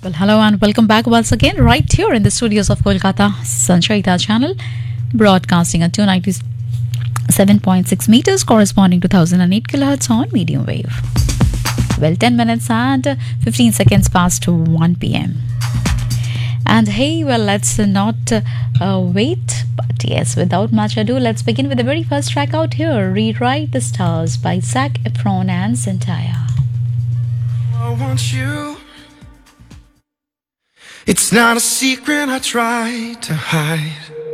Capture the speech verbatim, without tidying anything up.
Well, hello and welcome back once again, right here in the studios of Kolkata Sanchayita channel, broadcasting at two ninety-seven point six meters, corresponding to one thousand eight kilohertz on medium wave. Well, ten minutes and uh, fifteen seconds past one p m. And hey, well, let's uh, not uh, uh, wait, but yes, without much ado, let's begin with the very first track out here, Rewrite the Stars by Zac Efron and Zendaya. I want you. It's not a secret I try to hide.